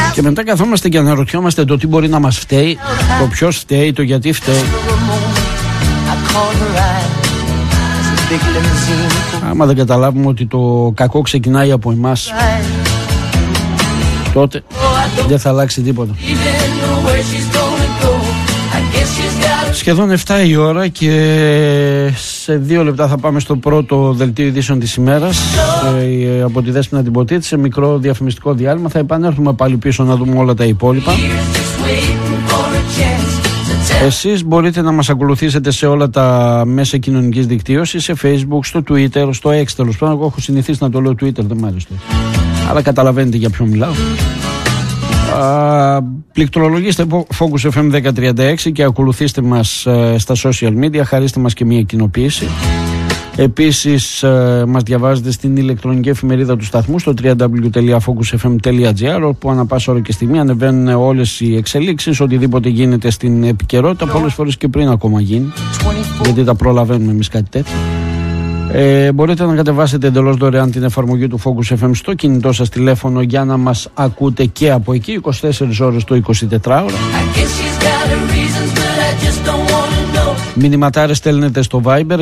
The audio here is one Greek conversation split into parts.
Και μετά καθόμαστε και αναρωτιόμαστε το τι μπορεί να μας φταίει, το ποιος φταίει, το γιατί φταίει. Άμα δεν καταλάβουμε ότι το κακό ξεκινάει από εμάς, τότε δεν θα αλλάξει τίποτα. Σχεδόν 7 η ώρα και σε 2 λεπτά θα πάμε στο πρώτο δελτίο ειδήσεων της ημέρας από τη Δέσποινα την Ποτίτη, σε μικρό διαφημιστικό διάλειμμα. Θα επανέλθουμε πάλι πίσω να δούμε όλα τα υπόλοιπα. Εσείς μπορείτε να μας ακολουθήσετε σε όλα τα μέσα κοινωνικής δικτύωσης, σε Facebook, στο Twitter, στο X, τέλος πάντων. Εγώ έχω συνηθίσει να το λέω Twitter, δεν μ' άρεσε. Αλλά καταλαβαίνετε για ποιον μιλάω. Πληκτρολογήστε Focus FM 1036 και ακολουθήστε μας στα social media, χαρίστε μας και μια κοινοποίηση. Επίσης μας διαβάζετε στην ηλεκτρονική εφημερίδα του σταθμού στο www.focusfm.gr, όπου ανά πάσα ώρα και στιγμή ανεβαίνουν όλες οι εξελίξεις, οτιδήποτε γίνεται στην επικαιρότητα, πολλές φορές και πριν ακόμα γίνει, γιατί τα προλαβαίνουμε εμείς κάτι τέτοιο. Μπορείτε να κατεβάσετε εντελώς δωρεάν την εφαρμογή του Focus FM στο κινητό σας τηλέφωνο για να μας ακούτε και από εκεί 24 ώρες το 24ωρο. Μηνυματάρες στέλνετε στο Viber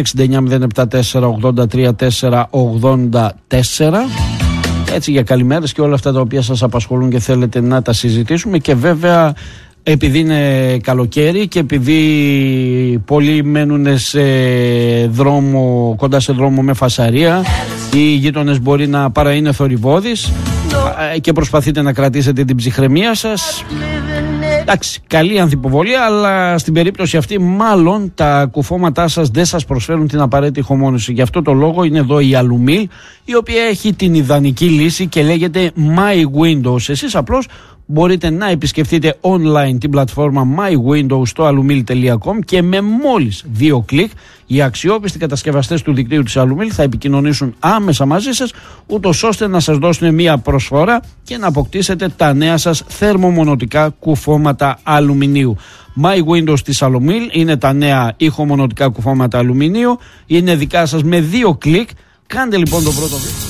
6907483484, έτσι, για καλημέρες και όλα αυτά τα οποία σας απασχολούν και θέλετε να τα συζητήσουμε. Και βέβαια, επειδή είναι καλοκαίρι και επειδή πολλοί μένουν σε δρόμο, κοντά σε δρόμο με φασαρία, οι γείτονες μπορεί να είναι θορυβώδεις και προσπαθείτε να κρατήσετε την ψυχραιμία σας. Εντάξει, καλή ανθυποβολία, αλλά στην περίπτωση αυτή μάλλον τα κουφώματά σας δεν σας προσφέρουν την απαραίτητη ηχομόνωση. Γι' αυτό το λόγο είναι εδώ η Alumil, η οποία έχει την ιδανική λύση και λέγεται My Windows. Εσείς απλώς μπορείτε να επισκεφτείτε online την πλατφόρμα My Windows στο alumil.com και με μόλις 2 κλικ οι αξιόπιστοι κατασκευαστές του δικτύου της Alumil θα επικοινωνήσουν άμεσα μαζί σας, ούτως ώστε να σας δώσουν μια προσφορά και να αποκτήσετε τα νέα σας θερμομονωτικά κουφώματα αλουμινίου. My Windows της Alumil είναι τα νέα ηχομονωτικά κουφώματα αλουμινίου, είναι δικά σας με 2 κλικ. Κάντε λοιπόν το πρώτο βήμα.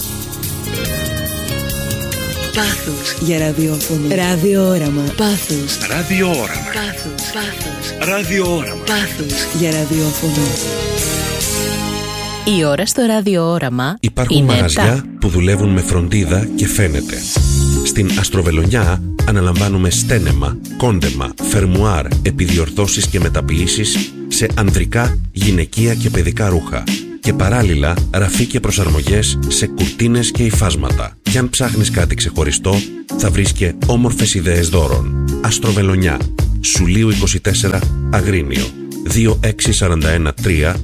Πάθος για ραδιόφωνο. Ραδιόραμα. Πάθος. Ραδιόραμα. Πάθος. Πάθος. Ραδιόραμα. Πάθος για ραδιόφωνο. Η ώρα στο ραδιόραμα. Υπάρχουν μαγαζιά που δουλεύουν με φροντίδα και φαίνεται. Στην Αστροβελονιά αναλαμβάνουμε στένεμα, κόντεμα, φερμουάρ, επιδιορθώσεις και μεταποιήσεις σε ανδρικά, γυναικεία και παιδικά ρούχα. Και παράλληλα ραφή και προσαρμογές σε κουρτίνες και υφάσματα. Κι αν ψάχνεις κάτι ξεχωριστό, θα βρεις και όμορφες ιδέες δώρων. Αστροβελονιά, Σουλίου 24, Αγρίνιο, 26413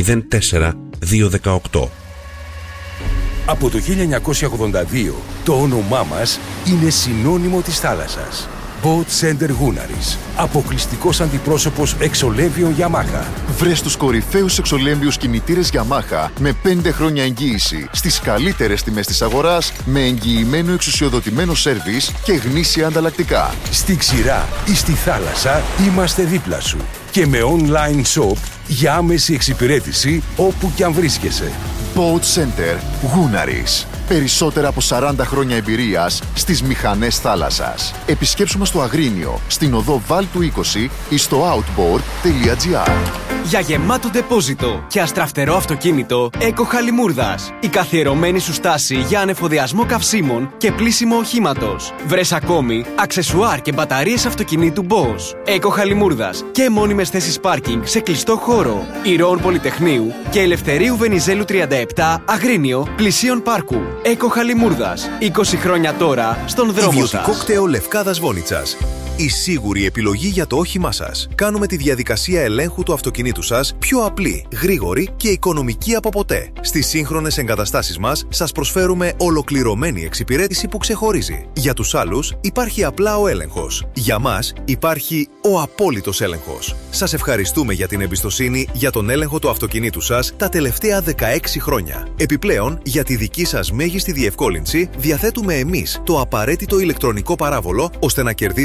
04218. Από το 1982 το όνομά μας είναι συνώνυμο της θάλασσας. Boat Center Gunaris. Αποκλειστικός αντιπρόσωπος εξολέμβιων Yamaha. Βρες τους κορυφαίους εξολέμβιους κινητήρες Yamaha με 5 χρόνια εγγύηση στις καλύτερες τιμές της αγοράς, με εγγυημένο εξουσιοδοτημένο σέρβις και γνήσια ανταλλακτικά. Στη ξηρά ή στη θάλασσα είμαστε δίπλα σου. Και με online shop για άμεση εξυπηρέτηση όπου κι αν βρίσκεσαι. Boat Center Gunaris. Περισσότερα από 40 χρόνια εμπειρίας στις μηχανές θάλασσας. Επισκέψου μας στο Αγρίνιο, στην οδό Βάλτου 20 ή στο outboard.gr. Για γεμάτο ντεπόζιτο και αστραφτερό αυτοκίνητο, Eco Χαλιμούρδας. Η καθιερωμένη σου στάση για ανεφοδιασμό καυσίμων και πλύσιμο οχήματος. Βρες ακόμη αξεσουάρ και μπαταρίες αυτοκινήτου Bosch. Eco Χαλιμούρδας και μόνιμες θέσεις πάρκινγκ σε κλειστό χώρο. Ηρώων Πολυτεχνείου και Ελευθερίου Βενιζέλου 37, Αγρίνιο, πλησίον πάρκου. Eco Χαλιμούρδας. 20 χρόνια τώρα στον δρόμο σας. Ιδιωτικό κτέο Λευκάδας Βόνιτσας. Η σίγουρη επιλογή για το όχημά σας. Κάνουμε τη διαδικασία ελέγχου του αυτοκινήτου σας πιο απλή, γρήγορη και οικονομική από ποτέ. Στις σύγχρονες εγκαταστάσεις μας σας προσφέρουμε ολοκληρωμένη εξυπηρέτηση που ξεχωρίζει. Για τους άλλους υπάρχει απλά ο έλεγχος. Για μας υπάρχει ο απόλυτος έλεγχος. Σας ευχαριστούμε για την εμπιστοσύνη για τον έλεγχο του αυτοκινήτου σας τα τελευταία 16 χρόνια. Επιπλέον, για τη δική σας μέγιστη διευκόλυνση, διαθέτουμε εμείς το απαραίτητο ηλεκτρονικό παράβολο ώστε να κερδίζετε χρόνο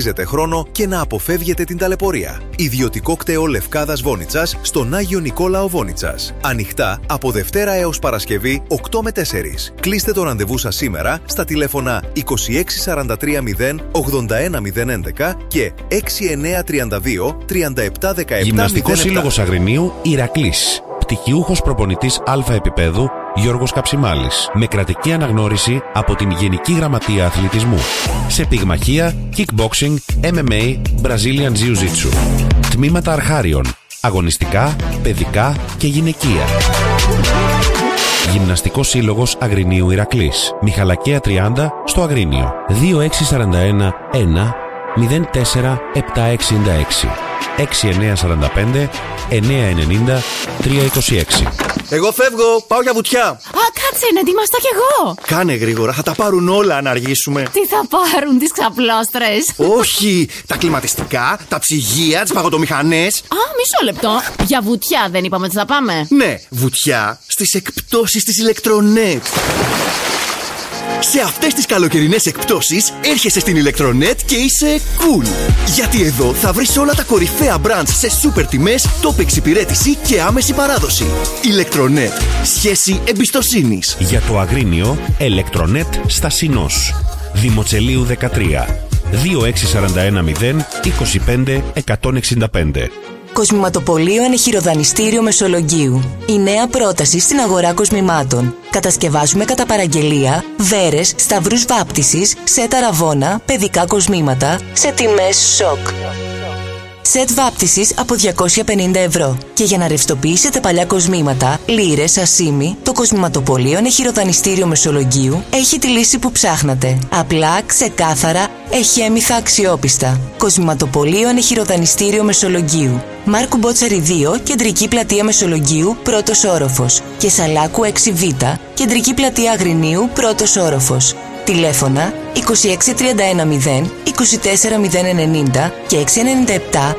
χρόνο και να αποφεύγετε την ταλαιπωρία. Ιδιωτικό κτέο Λευκάδας Βόνιτσας στον Άγιο Νικόλαο Βόνιτσας. Ανοιχτά από Δευτέρα έως Παρασκευή 8 με 4. Κλείστε το ραντεβού σας σήμερα στα τηλέφωνα 26430 81011 και 6932 3717. Γυμναστικός Σύλλογος Αγρινίου Ηρακλής. Πτυχιούχος προπονητής Α επίπεδου Γιώργος Καψιμάλης. Με κρατική αναγνώριση από την Γενική Γραμματεία Αθλητισμού. Σε πυγμαχία, kickboxing, MMA, Brazilian Jiu-Jitsu. Τμήματα αρχάριων. Αγωνιστικά, παιδικά και γυναικεία. Γυμναστικός Σύλλογος Αγρινίου Ηρακλής. Μιχαλακαία 30 στο Αγρίνιο. 2641 1 04 766 6945 990 326. Εγώ φεύγω, πάω για βουτιά. Κάτσε να ετοιμαστώ κι εγώ. Κάνε γρήγορα, θα τα πάρουν όλα αν αργήσουμε. Τι θα πάρουν, τις ξαπλώστρες? Όχι, τα κλιματιστικά, τα ψυγεία, τις παγωτομηχανές. Μισό λεπτό. Για βουτιά δεν είπαμε ότι θα πάμε? Ναι, βουτιά στις εκπτώσεις της Ηλεκτρονέτ. Σε αυτές τις καλοκαιρινές εκπτώσεις έρχεσαι στην Ηλεκτρονέτ και είσαι cool. Γιατί εδώ θα βρεις όλα τα κορυφαία brands σε σούπερ τιμές, top εξυπηρέτηση και άμεση παράδοση. Ηλεκτρονέτ. Σχέση εμπιστοσύνης. Για το Αγρίνιο, Ηλεκτρονέτ στα Συνός. Δημοτσελείου 13. 2641 0 25 165. Κοσμηματοπωλείο Ενεχειροδανιστήριο Μεσολογγίου. Η νέα πρόταση στην αγορά κοσμημάτων. Κατασκευάζουμε κατά παραγγελία βέρες, σταυρούς βάπτισης, σετ αραβώνα, παιδικά κοσμήματα σε τιμές σοκ. Σετ βάπτισης από 250 ευρώ. Και για να ρευστοποιήσετε παλιά κοσμήματα, λίρες, ασήμι, το Κοσμηματοπωλείο Ενεχειροδανιστήριο Μεσολογγίου έχει τη λύση που ψάχνατε. Απλά, ξεκάθαρα, εχέμηθα, αξιόπιστα. Κοσμηματοπωλείο Ενεχειροδανιστήριο Μεσολογγίου. Μάρκου Μπότσαρη 2, κεντρική πλατεία Μεσολογγίου, πρώτος όροφος. Και Σαλάκου 6Β, κεντρική πλατεία Αγρινίου, πρώτος όροφος. Τηλέφωνα 26310 24090 και 697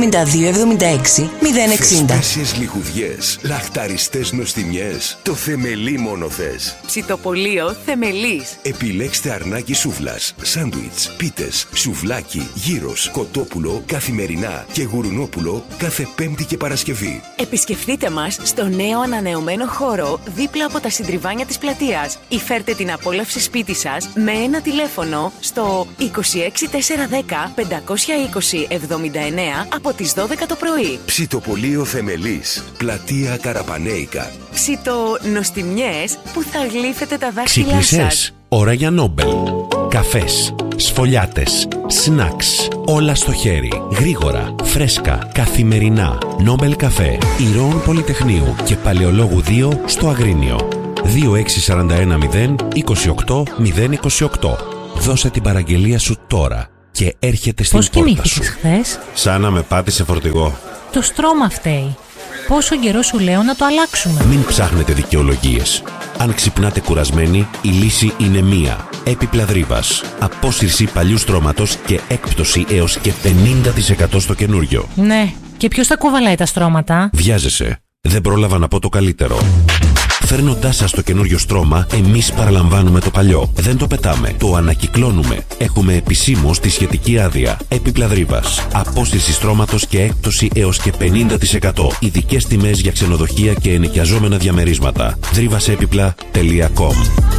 7276 060. Θεσπέσιες λιχουδιές, λαχταριστές νοστιμιές, το θεμελί μόνο θες. Ψητοπωλείο Θεμελής. Επιλέξτε αρνάκι σούβλας, σάντουιτς, πίτες, σουβλάκι, γύρος, κοτόπουλο καθημερινά και γουρνόπουλο κάθε Πέμπτη και Παρασκευή. Επισκεφτείτε μας στο νέο ανανεωμένο χώρο δίπλα από τα συντριβάνια της πλατείας ή φέρτε την απόλαυση σπίτι σας με ένα τηλέφωνο στο 26410 520 79 από τις 12 το πρωί. Ψητοπωλείο Θεμελής, πλατεία Καραπανέικα. Ψητονοστιμιές που θα γλύφετε τα δάχτυλά σας. Ξύπνησες, ώρα για Νόμπελ. Καφές, σφολιάτες, σνακς, όλα στο χέρι. Γρήγορα, φρέσκα, καθημερινά. Νόμπελ καφέ, Ηρώων Πολυτεχνείου και Παλαιολόγου 2 στο Αγρίνιο. 2641 0 28 028. Δώσε την παραγγελία σου τώρα και έρχεται στην πόρτα σου. Πώς κοιμήθηκες χθες? Σαν να με πάτησε φορτηγό. Το στρώμα φταίει. Πόσο καιρό σου λέω να το αλλάξουμε? Μην ψάχνετε δικαιολογίες. Αν ξυπνάτε κουρασμένοι, η λύση είναι μία. Έπιπλα Δρύβας. Απόσυρση παλιού στρώματος και έκπτωση έως και 50% στο καινούριο. Ναι, και ποιος θα κουβαλάει τα στρώματα? Βιάζεσαι. Δεν πρόλαβα να πω το καλύτερο. Φέρνοντάς σας το καινούριο στρώμα, εμείς παραλαμβάνουμε το παλιό. Δεν το πετάμε, το ανακυκλώνουμε. Έχουμε επισήμως τη σχετική άδεια. Έπιπλα Δρύβας. Απόσυρση στρώματος και έκπτωση έως και 50%. Ειδικές τιμές για ξενοδοχεία και ενοικιαζόμενα διαμερίσματα. Δρύβασέπιπλα.com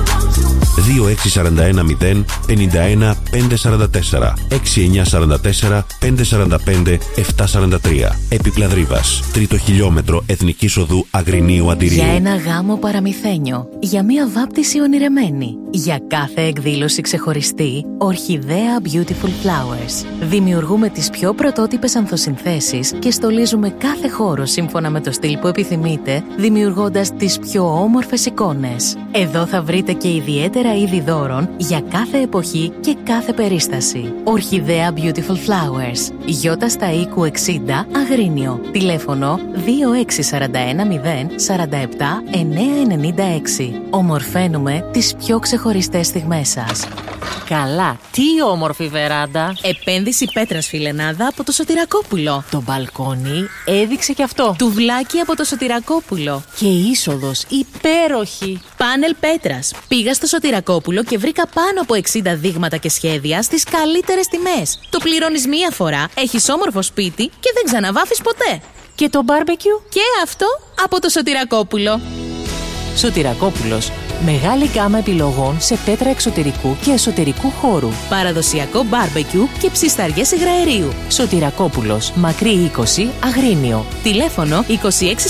2641 0 51 544 6944 545 743. Έπιπλα Δρύβας. 3ο χιλιόμετρο Εθνικής Οδού Αγρινίου Αντιρίου. Για ένα γάμο παραμυθένιο. Για μία βάπτιση ονειρεμένη. Για κάθε εκδήλωση ξεχωριστή, Ορχιδέα Beautiful Flowers. Δημιουργούμε τις πιο πρωτότυπες ανθοσυνθέσεις και στολίζουμε κάθε χώρο σύμφωνα με το στυλ που επιθυμείτε, δημιουργώντας τις πιο όμορφες εικόνες. Εδώ θα βρείτε και ιδιαίτερα είδη δώρων για κάθε εποχή και κάθε περίσταση. Ορχιδέα Beautiful Flowers. Γιώτα στα οίκου 60, Αγρίνιο. Τηλέφωνο 2641 0 47 996. Ομορφαίνουμε τις πιο ξεχωριστές στιγμές σας. Καλά, τι όμορφη βεράντα. Επένδυση πέτρας φιλενάδα από το Σωτηρακόπουλο. Το μπαλκόνι έδειξε κι αυτό. Τουβλάκι από το Σωτηρακόπουλο. Και η είσοδος υπέροχη. Πάνελ πέτρας. Πήγα στο Σωτηρακόπουλο και βρήκα πάνω από 60 δείγματα και σχέδια στις καλύτερες τιμές. Το πληρώνεις μία φορά, έχεις όμορφο σπίτι και δεν ξαναβάφεις ποτέ. Και το μπάρμπεκιου? Και αυτό από το Σωτηρακόπουλο. Σωτηρακόπουλος. Μεγάλη γκάμα επιλογών σε πέτρα εξωτερικού και εσωτερικού χώρου. Παραδοσιακό μπάρμπεκιου και ψισταριές υγραερίου. Σωτηρακόπουλος. Μακρύ 20, Αγρίνιο. Τηλέφωνο 26410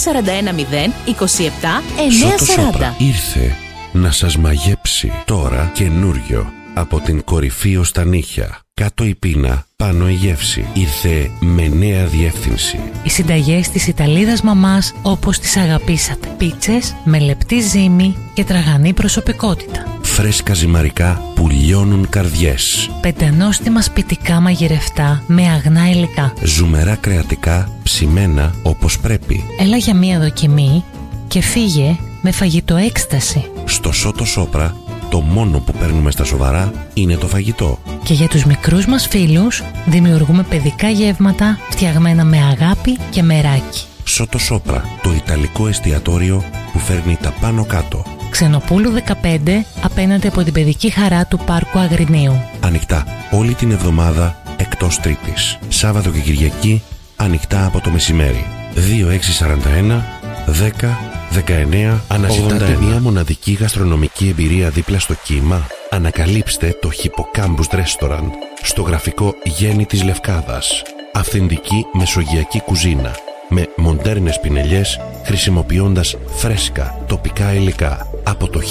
27 940. Ήρθε να σας μαγέψει τώρα καινούριο. Από την κορυφή ως τα νύχια. Κάτω η πείνα, πάνω η γεύση. Ήρθε με νέα διεύθυνση. Οι συνταγές της Ιταλίδας μαμάς όπως τις αγαπήσατε. Πίτσες με λεπτή ζύμη και τραγανή προσωπικότητα. Φρέσκα ζυμαρικά που λιώνουν καρδιές. Πεντανόστιμα σπιτικά μαγειρευτά με αγνά υλικά. Ζουμερά κρεατικά ψημένα όπως πρέπει. Έλα για μία δοκιμή και φύγε με φαγητό έκσταση. Στο Σότο Σόπρα το μόνο που παίρνουμε στα σοβαρά είναι το φαγητό. Και για τους μικρούς μας φίλους δημιουργούμε παιδικά γεύματα φτιαγμένα με αγάπη και μεράκι. Σότο Σόπρα, το ιταλικό εστιατόριο που φέρνει τα πάνω κάτω. Ξενοπούλου 15 απέναντι από την παιδική χαρά του Πάρκου Αγρινίου. Ανοιχτά όλη την εβδομάδα εκτός Τρίτης. Σάββατο και Κυριακή ανοιχτά από το μεσημέρι. 2641 10 19. Αναζητάτε μια μοναδική γαστρονομική εμπειρία δίπλα στο κύμα? Ανακαλύψτε το Hippocampus Restaurant στο γραφικό Γέννη της Λευκάδας. Αυθεντική μεσογειακή κουζίνα με μοντέρνες πινελιές, χρησιμοποιώντας φρέσκα τοπικά υλικά από το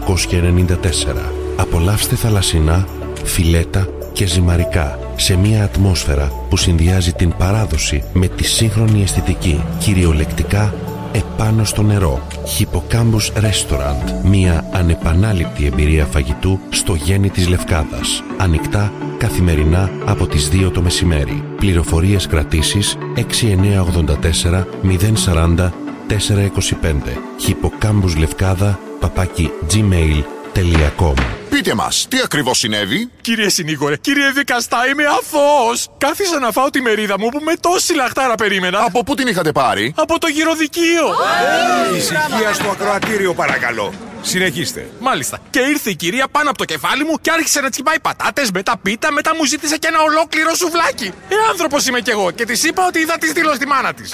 1994. Απολαύστε θαλασσινά, φιλέτα και ζυμαρικά σε μια ατμόσφαιρα που συνδυάζει την παράδοση με τη σύγχρονη αισθητική, κυριολεκτικά επάνω στο νερό. Hippocampus Restaurant. Μια ανεπανάληπτη εμπειρία φαγητού στο Γέννη της Λευκάδας. Ανοιχτά καθημερινά από τις 2 το μεσημέρι. Πληροφορίες κρατήσεις 6984 040 425. Hippocampus Λευκάδα @gmail.com. Πείτε μας, τι ακριβώς συνέβη? Κύριε συνήγορε, κύριε δικαστά, είμαι αθώος. Κάθισα να φάω τη μερίδα μου που με τόση λαχτάρα περίμενα. Από πού την είχατε πάρει? Από το γυροδικείο. Ησυχία στο ακροατήριο παρακαλώ. Συνεχίστε. Μάλιστα. Και ήρθε η κυρία πάνω από το κεφάλι μου και άρχισε να τσιμπάει πατάτες, μετά πίτα, μετά μου ζήτησε και ένα ολόκληρο σουβλάκι. Άνθρωπος είμαι κι εγώ και της είπα ότι είδα τη στήλω στη μάνα της.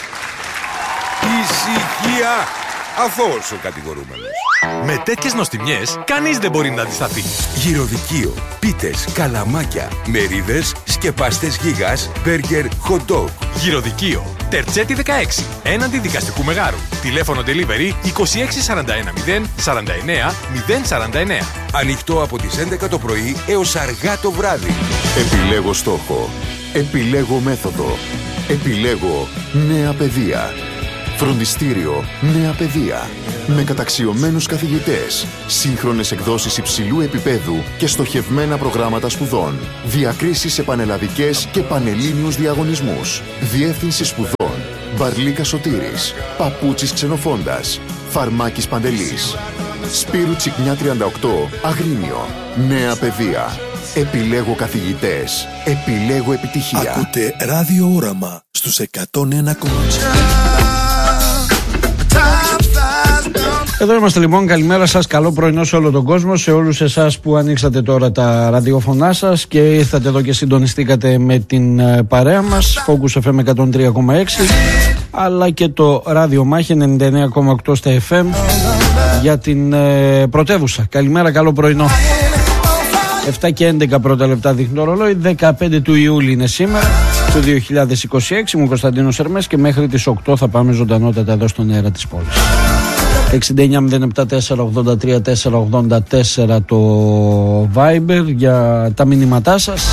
Ησυχία. Αθώος ο κατηγορούμενος. Με τέτοιες νοστιμιές, κανείς δεν μπορεί να αντισταθεί. Γυροδικείο, πίτες, καλαμάκια, μερίδες, σκεπαστές γίγας, μπέργκερ, hot dog. Γυροδικείο, Τερτσέτη 16, έναντι δικαστικού μεγάρου. Τηλέφωνο delivery 26410 49 049. Ανοιχτό από τις 11 το πρωί έως αργά το βράδυ. Επιλέγω στόχο. Επιλέγω μέθοδο. Επιλέγω νέα παιδεία. Φροντιστήριο Νέα Παιδεία. Με καταξιωμένους καθηγητές, σύγχρονες εκδόσεις υψηλού επίπεδου και στοχευμένα προγράμματα σπουδών. Διακρίσεις σε πανελλαδικές και πανελλήνιους διαγωνισμούς. Διεύθυνση σπουδών Μπαρλίκα Σωτήρης, Παπούτσης Ξενοφόντας, Φαρμάκης Παντελής. Σπύρου Τσικνιά 38, Αγρίνιο. Νέα Παιδεία. Επιλέγω καθηγητές. Επιλέγω επιτυχία. Ακούτε Ράδιο Όραμα στους 101,6. Εδώ είμαστε λοιπόν, καλημέρα σας, καλό πρωινό σε όλο τον κόσμο, σε όλους εσάς που ανοίξατε τώρα τα ραδιοφωνά σας και ήρθατε εδώ και συντονιστήκατε με την παρέα μας, Focus FM 103,6 αλλά και το Ράδιο Μάχη 99,8 στα FM για την πρωτεύουσα. Καλημέρα, καλό πρωινό. 7 και 11 πρώτα λεπτά δείχνει το ρολόι, 15 του Ιούλη είναι σήμερα του 2026. Είμαι ο Κωνσταντίνος Ερμές και μέχρι τις 8 θα πάμε ζωντανότατα εδώ στον αέρα της πόλης. 69-074-83-484 το Viber για τα μηνύματά σας.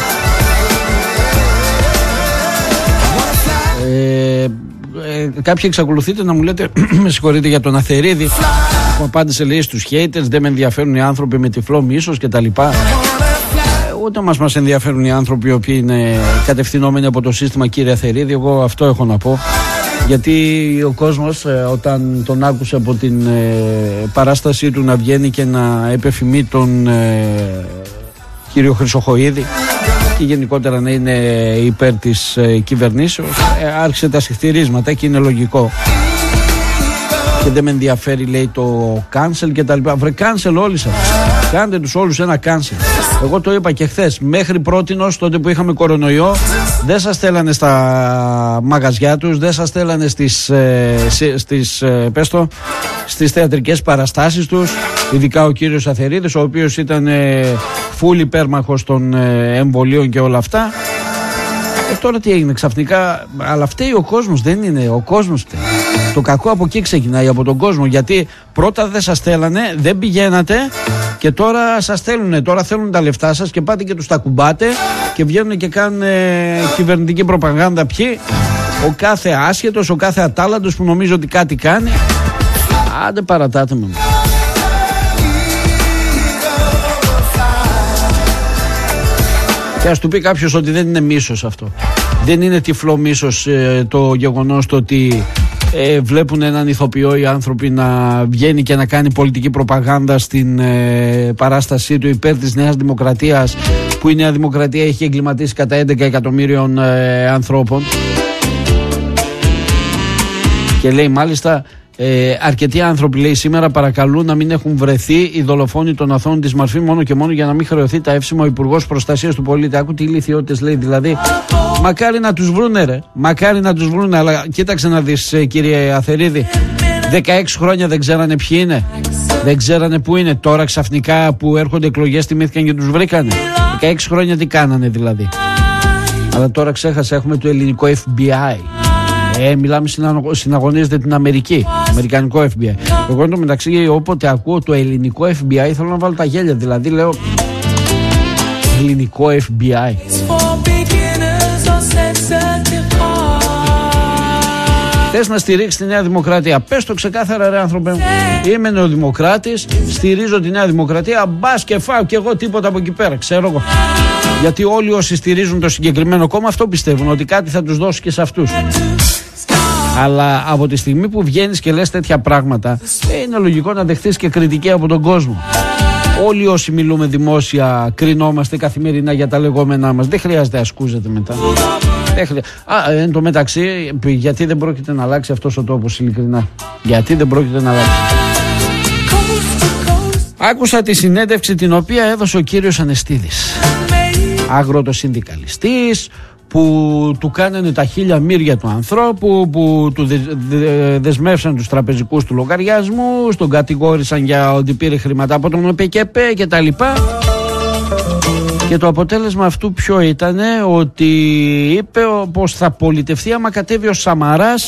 Κάποιοι εξακολουθείτε να μου λέτε με συγχωρείτε για τον Αθερίδη που απάντησε, λέει, στους haters, δεν με ενδιαφέρουν οι άνθρωποι με τυφλό μίσος και τα λοιπά. Ούτε μας ενδιαφέρουν οι άνθρωποι οι οποίοι είναι κατευθυνόμενοι από το σύστημα, κύριε Αθερίδη. Εγώ αυτό έχω να πω. Γιατί ο κόσμος όταν τον άκουσε από την παράστασή του να βγαίνει και να επεφημεί τον κύριο Χρυσοχοΐδη και γενικότερα να είναι υπέρ της κυβερνήσεως, άρχισε τα συχτηρίσματα και είναι λογικό. και δεν με ενδιαφέρει, λέει, το cancel και τα λοιπά. Βρε cancel όλοι σας, κάντε τους όλους ένα cancel. Εγώ το είπα και χθες, μέχρι πρότινος, τότε που είχαμε κορονοϊό, δεν σας στέλνανε στα μαγαζιά τους, δεν σας στέλνανε στις θεατρικές παραστάσεις τους, ειδικά ο κύριος Αθερίδης, ο οποίος ήταν φουλ υπέρμαχος των εμβολίων και όλα αυτά. Τώρα τι έγινε ξαφνικά? Αλλά φταίει ο κόσμος, δεν είναι ο κόσμος φταίει. Το κακό από εκεί ξεκινάει, από τον κόσμο. Γιατί πρώτα δεν σας στέλνανε, δεν πηγαίνατε και τώρα σας στέλνουνε. Τώρα θέλουν τα λεφτά σας και πάτε και τους τα κουμπάτε και βγαίνουν και κάνουν κυβερνητική προπαγάνδα. Ποιοι? Ο κάθε άσχετος, ο κάθε ατάλλαντος που νομίζει ότι κάτι κάνει. Άντε παρατάτε με. Και ας του πει κάποιος ότι δεν είναι μίσος αυτό. Δεν είναι τυφλό μίσος το γεγονός το ότι βλέπουν έναν ηθοποιό οι άνθρωποι να βγαίνει και να κάνει πολιτική προπαγάνδα στην παράστασή του υπέρ της Νέας Δημοκρατίας, που η Νέα Δημοκρατία έχει εγκληματίσει κατά 11 εκατομμύριων ανθρώπων. Και λέει μάλιστα αρκετοί άνθρωποι, λέει, σήμερα παρακαλούν να μην έχουν βρεθεί οι δολοφόνοι των αθώων της Μαρφή μόνο και μόνο για να μην χρεωθεί τα εύσημα ο Υπουργός Προστασίας του Πολίτη. Άκου τι ηλιθιότητες λέει, δηλαδή. Μακάρι να τους βρούνε, ρε. Μακάρι να τους βρούνε, αλλά κοίταξε να δεις, κύριε Αθερίδη. 16 χρόνια δεν ξέρανε ποιοι είναι. Δεν ξέρανε πού είναι. Τώρα ξαφνικά που έρχονται εκλογές τιμήθηκαν και τους βρήκανε. 16 χρόνια τι κάνανε δηλαδή. Αλλά τώρα ξέχασα, έχουμε το ελληνικό FBI. Μιλάμε, συναγωνίζεται την Αμερική. Αμερικανικό FBI. Εγώ εν τω μεταξύ, όποτε ακούω το ελληνικό FBI, θέλω να βάλω τα γέλια. Δηλαδή λέω ελληνικό FBI. Θες να στηρίξεις τη Νέα Δημοκρατία? Πες το ξεκάθαρα, ρε άνθρωπε. Είμαι νεοδημοκράτης, στηρίζω τη Νέα Δημοκρατία. Μπας και φάω κι εγώ τίποτα από εκεί πέρα. Ξέρω εγώ. Γιατί όλοι όσοι στηρίζουν το συγκεκριμένο κόμμα αυτό πιστεύουν, ότι κάτι θα τους δώσει και σε αυτούς. Αλλά από τη στιγμή που βγαίνεις και λες τέτοια πράγματα, είναι λογικό να δεχθείς και κριτική από τον κόσμο. Όλοι όσοι μιλούμε δημόσια κρινόμαστε καθημερινά για τα λεγόμενά μας. Δεν χρειάζεται να ασκούζεται μετά. Εν τω μεταξύ, γιατί δεν πρόκειται να αλλάξει αυτός ο τόπος, ειλικρινά? Γιατί δεν πρόκειται να αλλάξει? Άκουσα τη συνέντευξη την οποία έδωσε ο κύριος Ανεστίδης, αγροτοσυνδικαλιστής, που του κάνανε τα χίλια μύρια του ανθρώπου, που του δεσμεύσαν τους τραπεζικούς του λογαριασμούς, τον κατηγόρησαν για ότι πήρε χρήματα από τον ΟΠΕΚΕΠΕ και τα λοιπά. Και το αποτέλεσμα αυτού ποιο ήτανε? Ότι είπε πως θα πολιτευτεί άμα κατέβει ο Σαμαράς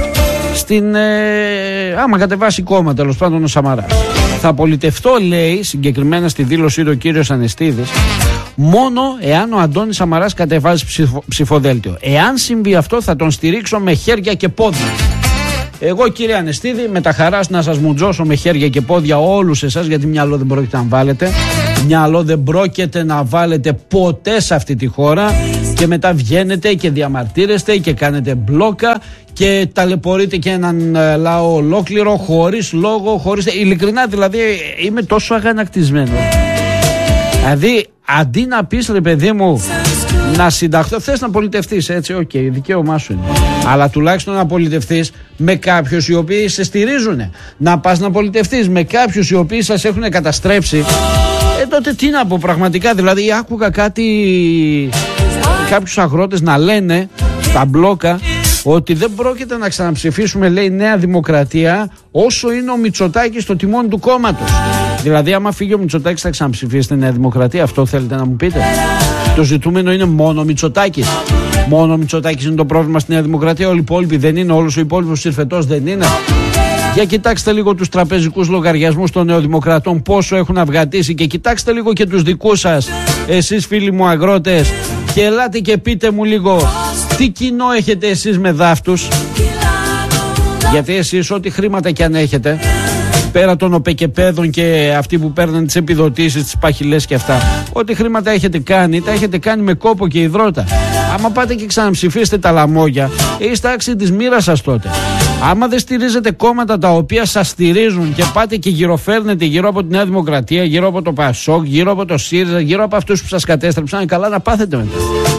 άμα κατεβάσει κόμμα, τέλος πάντων, ο Σαμαράς. Θα πολιτευτώ, λέει, συγκεκριμένα στη δήλωσή του ο κύριος Ανεστίδης, μόνο εάν ο Αντώνης Σαμαράς κατεβάζει ψηφοδέλτιο. Εάν συμβεί αυτό θα τον στηρίξω με χέρια και πόδια. Εγώ, κύριε Ανεστίδη, με τα χαράς να σας μουτζώσω με χέρια και πόδια όλους εσάς, γιατί μυαλό δεν πρόκειται να βάλετε. Μυαλό δεν πρόκειται να βάλετε ποτέ σε αυτή τη χώρα και μετά βγαίνετε και διαμαρτύρεστε και κάνετε μπλόκα και ταλαιπωρείτε και έναν λαό ολόκληρο χωρίς λόγο, χωρίς... Ειλικρινά, δηλαδή, είμαι τόσο αγανακτισμένο. Δηλαδή, αντί να πεις, ρε παιδί μου, να συνταχθώ, θες να πολιτευτείς, έτσι, οκ, δικαίωμά σου είναι. Αλλά τουλάχιστον να πολιτευτείς με κάποιους οι οποίοι σε στηρίζουν. Να πας να πολιτευτείς με κάποιους οι οποίοι σας έχουν καταστρέψει. Τότε τι να πω πραγματικά? Δηλαδή, άκουγα κάποιους αγρότες να λένε στα μπλόκα ότι δεν πρόκειται να ξαναψηφίσουμε, λέει, Νέα Δημοκρατία όσο είναι ο Μητσοτάκης στο τιμόνι του κόμματος. Δηλαδή, άμα φύγει ο Μητσοτάκης θα ξαναψηφίσετε Νέα Δημοκρατία? Αυτό θέλετε να μου πείτε? Το ζητούμενο είναι μόνο ο Μητσοτάκης? Μόνο ο Μητσοτάκης είναι το πρόβλημα στη Νέα Δημοκρατία? Όλοι οι υπόλοιποι δεν είναι? Όλος ο υπόλοιπος συρφετός δεν είναι? Για κοιτάξτε λίγο τους τραπεζικούς λογαριασμούς των νεοδημοκρατών, πόσο έχουν αυγατήσει, και κοιτάξτε λίγο και τους δικούς σας, εσείς φίλοι μου αγρότες, και ελάτε και πείτε μου λίγο τι κοινό έχετε εσείς με δάφτους. Γιατί εσείς ό,τι χρήματα κι αν έχετε, πέρα των ΟΠΕΚΕΠΕΔων και αυτοί που παίρνουν τις επιδοτήσεις, τις παχυλές και αυτά, ό,τι χρήματα έχετε κάνει, τα έχετε κάνει με κόπο και υδρότα. Άμα πάτε και ξαναψηφίσετε τα λαμόγια, είστε άξιοι της μοίρας σας τότε. Άμα δεν στηρίζετε κόμματα τα οποία σας στηρίζουν και πάτε και γυροφέρνετε γύρω από τη Νέα Δημοκρατία, γύρω από το ΠΑΣΟΚ, γύρω από το ΣΥΡΙΖΑ, γύρω από αυτούς που σας κατέστρεψαν, καλά να πάθετε μετά.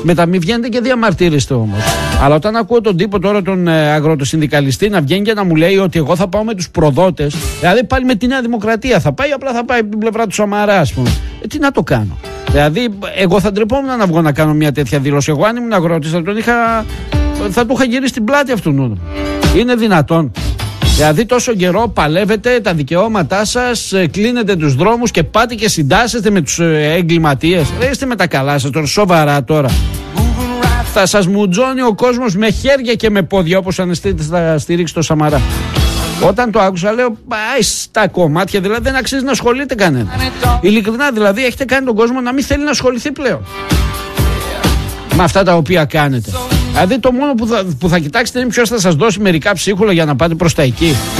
Μη βγαίνετε και διαμαρτύρεστε όμως. Αλλά όταν ακούω τον τύπο τώρα, τον αγροτοσυνδικαλιστή, να βγαίνει και να μου λέει ότι εγώ θα πάω με τους προδότες, δηλαδή πάλι με τη Νέα Δημοκρατία θα πάει, απλά θα πάει από την πλευρά του Σαμαρά, ας πούμε. Τι να το κάνω. Δηλαδή, εγώ θα ντρεπόμουν να βγω να κάνω μια τέτοια δήλωση. Εγώ, αν ήμουν αγρότης, θα του είχα γυρίσει την πλάτη αυτού. Είναι δυνατόν? Δηλαδή, τόσο καιρό παλεύετε τα δικαιώματά σας, κλείνετε τους δρόμους και πάτε και συντάσσεστε με τους εγκληματίες. Είστε με τα καλά σας τώρα, σοβαρά τώρα. Θα σας μουτζώνει ο κόσμος με χέρια και με πόδια, όπως αν θα στηρίξει το Σαμαρά. Όταν το άκουσα, λέω, πάει στα κομμάτια, δηλαδή δεν αξίζει να ασχολείται κανένα. Ειλικρινά, δηλαδή, έχετε κάνει τον κόσμο να μην θέλει να ασχοληθεί πλέον με αυτά τα οποία κάνετε. Δηλαδή, το μόνο που θα κοιτάξετε είναι ποιος θα σας δώσει μερικά ψίχουλα για να πάτε προς τα εκεί.